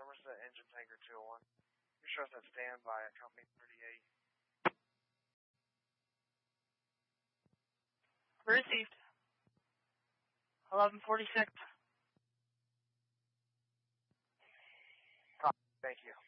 Somerset Engine Tanker 201. Your show's at standby at Company 38. Received. 1146. Thank you.